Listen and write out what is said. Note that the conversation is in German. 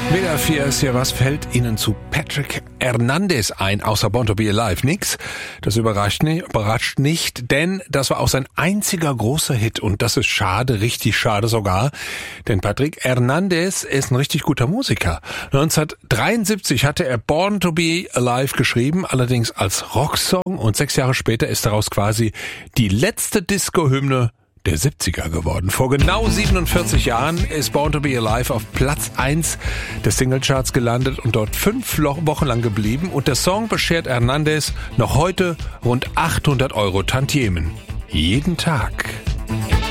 Weder Fiers hier, was fällt Ihnen zu Patrick Hernandez ein, außer Born to be Alive? Nix. Das überrascht nicht, denn das war auch sein einziger großer Hit und das ist schade, richtig schade sogar, denn Patrick Hernandez ist ein richtig guter Musiker. 1973 hatte er Born to be Alive geschrieben, allerdings als Rocksong und 6 Jahre später ist daraus quasi die letzte Disco-Hymne der 70er geworden. Vor genau 47 Jahren ist Born to be Alive auf Platz 1 des Singlecharts gelandet und dort 5 Wochen lang geblieben und der Song beschert Hernandez noch heute rund 800 € Tantiemen. Jeden Tag.